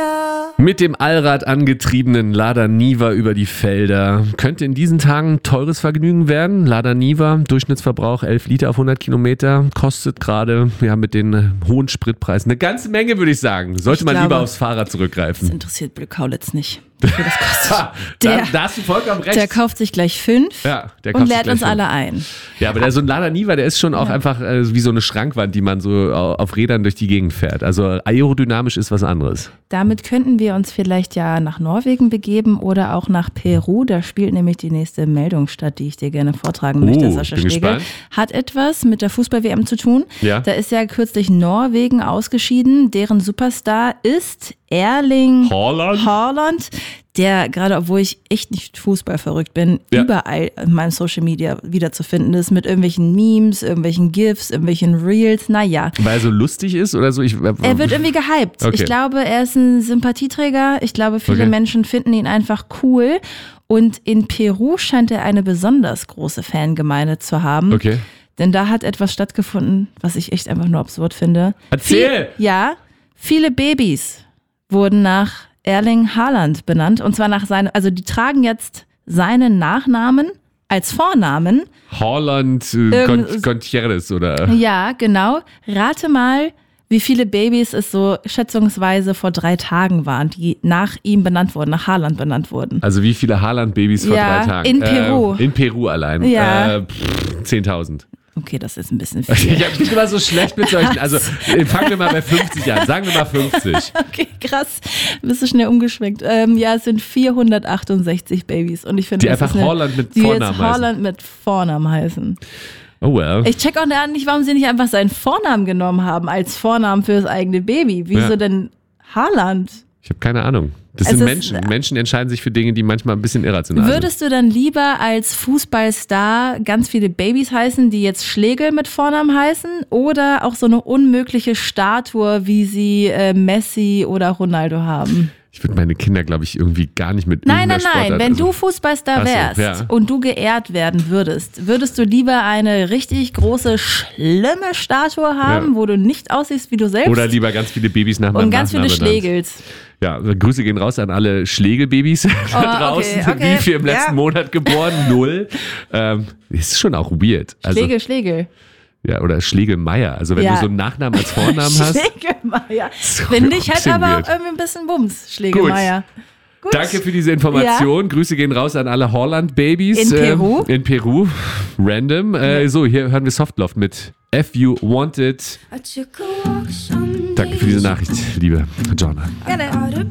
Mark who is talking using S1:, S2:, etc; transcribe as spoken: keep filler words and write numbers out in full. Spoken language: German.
S1: Niva.
S2: Mit dem Allrad angetriebenen Lada Niva über die Felder. Könnte in diesen Tagen ein teures Vergnügen werden. Lada Niva, Durchschnittsverbrauch elf Liter auf hundert Kilometer, kostet gerade ja, mit den hohen Spritpreisen eine ganze Menge, würde ich sagen. Sollte
S3: Ich
S2: man
S3: glaube,
S2: lieber aufs Fahrrad zurückgreifen.
S3: Das interessiert Bill Kaulitz nicht. Wie viel das kostet.
S2: Ha,
S3: Der-
S2: da, da hast du vollkommen recht.
S3: Der kauft sich gleich fünf
S2: Ja, der
S3: und
S2: kauft sich
S3: lädt
S2: gleich
S3: uns
S2: fünf.
S3: alle ein.
S2: Ja, aber der, so ein Lada Niva, der ist schon auch einfach äh, wie so eine Schrankwand, die man so auf Rädern durch die Gegend fährt. Also aerodynamisch ist was anderes.
S3: Damit könnten wir uns vielleicht ja nach Norwegen begeben oder auch nach Peru. Da spielt nämlich die nächste Meldung statt, die ich dir gerne vortragen möchte,
S2: Oh,
S3: Sascha
S2: bin
S3: Schlegel.
S2: gespannt.
S3: Hat etwas mit der Fußball-W M zu tun.
S2: Ja.
S3: Da ist ja kürzlich Norwegen ausgeschieden. Deren Superstar ist Erling
S2: Haaland?
S3: Haaland, der gerade, obwohl ich echt nicht Fußball verrückt bin,
S2: Ja.
S3: überall in meinem Social Media wiederzufinden ist, mit irgendwelchen Memes, irgendwelchen GIFs, irgendwelchen Reels, naja.
S2: Weil er so lustig ist oder so? Ich, äh,
S3: Er wird irgendwie gehypt.
S2: Okay.
S3: Ich glaube, er ist ein Sympathieträger. Ich glaube, viele
S2: Okay.
S3: Menschen finden ihn einfach cool. Und in Peru scheint er eine besonders große Fangemeinde zu haben.
S2: Okay.
S3: Denn da hat etwas stattgefunden, was ich echt einfach nur absurd finde.
S2: Erzähl!
S3: Viel, ja, viele Babys wurden nach Erling Haaland benannt. Und zwar nach seinem, also die tragen jetzt seinen Nachnamen als Vornamen.
S2: Haaland äh,
S3: Irgend-
S2: Gon- Gutierrez oder?
S3: Ja, genau. Rate mal, wie viele Babys es so schätzungsweise vor drei Tagen waren, die nach ihm benannt wurden, nach Haaland benannt wurden.
S2: Also wie viele Haaland-Babys vor
S3: Ja,
S2: drei Tagen?
S3: in Peru.
S2: Äh, in Peru allein.
S3: Ja.
S2: Äh, pff, zehntausend.
S3: Okay, das ist ein bisschen
S2: Ich
S3: viel.
S2: habe nicht immer so schlecht mit solchen. Also äh, fangen wir mal bei fünfzig an. Sagen wir mal fünfzig.
S3: Okay, krass. Bist du schnell umgeschwenkt. Ähm, ja, es sind vierhundertachtundsechzig Babys. Und ich finde,
S2: Die
S3: das
S2: einfach
S3: ist eine,
S2: Haaland mit
S3: die
S2: Vornamen
S3: jetzt Haaland mit Vornamen heißen.
S2: Oh well.
S3: Ich check auch nicht, warum sie nicht einfach seinen Vornamen genommen haben als Vornamen für das eigene Baby. Wieso
S2: Ja.
S3: denn Haaland?
S2: Ich habe keine Ahnung. Das
S3: Es
S2: sind
S3: ist-
S2: Menschen. Menschen entscheiden sich für Dinge, die manchmal ein bisschen irrational sind.
S3: Würdest du dann lieber als Fußballstar ganz viele Babys heißen, die jetzt Schlegel mit Vornamen heißen, oder auch so eine unmögliche Statue, wie sie äh, Messi oder Ronaldo haben?
S2: Ich würde meine Kinder, glaube ich, irgendwie gar nicht mit
S3: Nein, nein,
S2: irgendeiner
S3: nein.
S2: Sportart-
S3: Wenn
S2: also,
S3: du Fußballstar
S2: Ach so,
S3: wärst
S2: ja.
S3: und du geehrt werden würdest, würdest du lieber eine richtig große, schlimme Statue haben,
S2: Ja.
S3: wo du nicht aussiehst wie du selbst?
S2: Oder lieber ganz viele Babys nach meinem
S3: und ganz viele
S2: Nachnamen benannt.
S3: Schlegels.
S2: Ja, also Grüße gehen raus an alle Schlegelbabys da
S3: okay,
S2: draußen.
S3: okay.
S2: Wie viel im letzten
S3: Ja.
S2: Monat geboren? Null. Ähm, ist schon auch weird. Also,
S3: Schlegel, Schlegel.
S2: ja, oder Schlegelmeier. Also wenn
S3: Ja.
S2: du so einen Nachnamen als Vornamen hast.
S3: Schlegelmeier.
S2: So
S3: Finde ich
S2: ein
S3: halt
S2: bisschen
S3: aber
S2: weird.
S3: auch irgendwie ein bisschen Bums, Schlegelmeier. Gut.
S2: Danke für diese Information. Grüße gehen raus an alle Haaland-Babys.
S3: In Peru.
S2: Ähm, in Peru. Random. Äh, so, hier hören wir Softloft mit If You Want It. Danke für diese Nachricht, liebe Joanna.
S1: Gerne.